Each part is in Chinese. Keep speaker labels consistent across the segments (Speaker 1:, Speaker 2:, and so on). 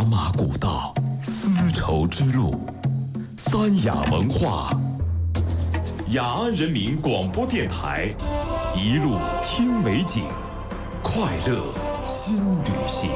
Speaker 1: 马古道，丝绸之路，三雅文化，雅安人民广播电台，一路听美景，快乐新旅行。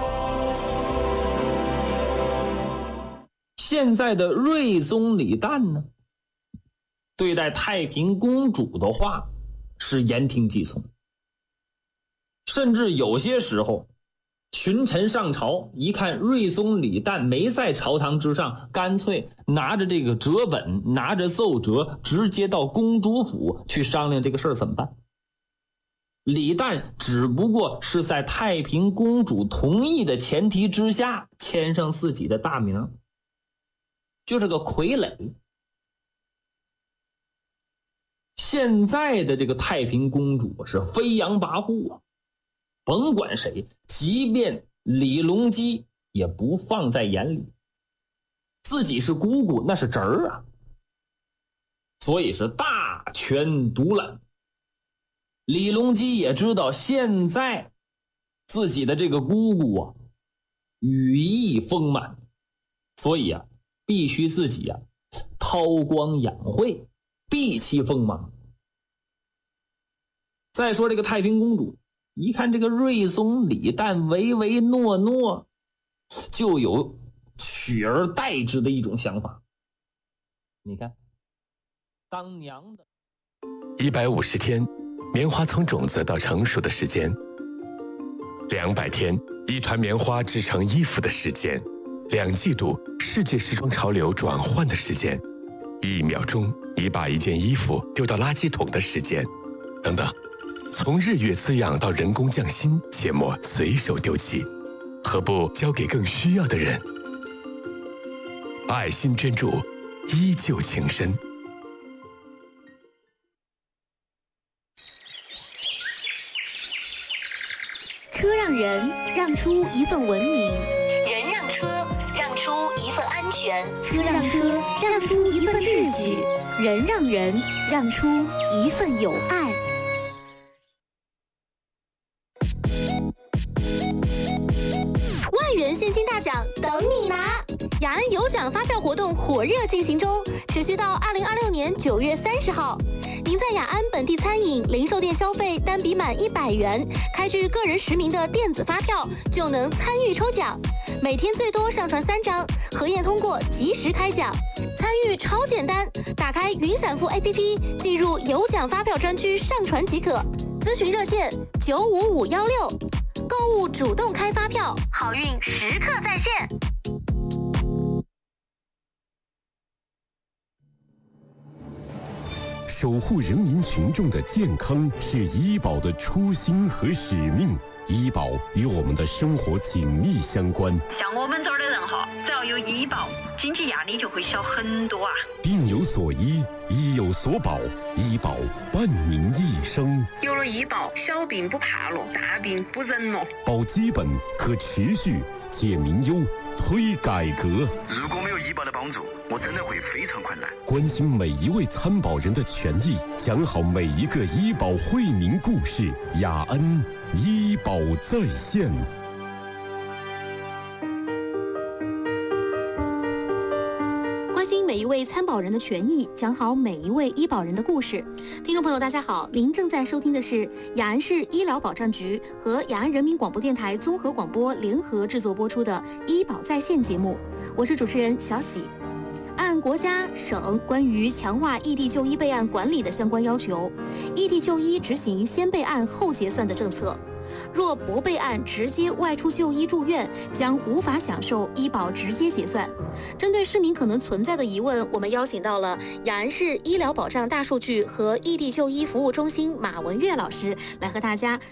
Speaker 2: 现在的睿宗李旦呢，对待太平公主的话是言听计从，甚至有些时候群臣上朝一看睿宗李旦没在朝堂之上，干脆拿着这个折本，拿着奏折，直接到公主府去商量这个事儿怎么办。李旦只不过是在太平公主同意的前提之下签上自己的大名，就是个傀儡。现在的这个太平公主是飞扬跋扈啊，甭管谁，即便李隆基也不放在眼里，自己是姑姑那是侄儿啊，所以是大权独揽。李隆基也知道现在自己的这个姑姑啊羽翼丰满，所以啊必须自己啊韬光养晦，避其锋芒。再说这个太平公主一看这个睿宗李旦唯唯诺诺，就有取而代之的一种想法。你看当娘的
Speaker 3: 150天棉花从种子到成熟的时间，200天一团棉花织成衣服的时间，2季度世界时装潮流转换的时间，1秒钟你把一件衣服丢到垃圾桶的时间，等等。从日月滋养到人工匠心，切莫随手丢弃，何不交给更需要的人？爱心捐助，依旧情深。
Speaker 4: 车让人让出一份文明，人让车让出一份安全，车让车让出一份秩序，人让人让出一份友爱。万元现金大奖等你拿！雅安有奖发票活动火热进行中，持续到2026年9月30号。您在雅安本地餐饮、零售店消费，单笔满100元，开具个人实名的电子发票，就能参与抽奖。每天最多上传3张，核验通过及时开奖。参与超简单，打开云闪付 APP， 进入有奖发票专区上传即可。咨询热线95516，购物主动开发票，好运时刻在线。
Speaker 5: 守护人民群众的健康是医保的初心和使命，医保与我们的生活紧密相关。
Speaker 6: 像我们这儿的人哈，只要有医保，经济压力就会小很多啊。
Speaker 5: 病有所医，医有所保，医保伴您一生。
Speaker 6: 有了医保，小病不怕了，大病不忍了。
Speaker 5: 保基本，可持续，解民忧，推改革。
Speaker 7: 如果没有医保的帮助，我真的会非常困难。
Speaker 5: 关心每一位参保人的权益，讲好每一个医保惠民故事。雅安医保在线。
Speaker 4: 关心每一位参保人的权益，讲好每一位医保人的故事。听众朋友大家好，您正在收听的是雅安市医疗保障局和雅安人民广播电台综合广播联合制作播出的医保在线节目，我是主持人小喜。按国家、省关于强化异地就医备案管理的相关要求，异地就医执行先备案后结算的政策。若不备案直接外出就医住院，将无法享受医保直接结算。针对市民可能存在的疑问，我们邀请到了雅安市医疗保障大数据和异地就医服务中心马文月老师来和大家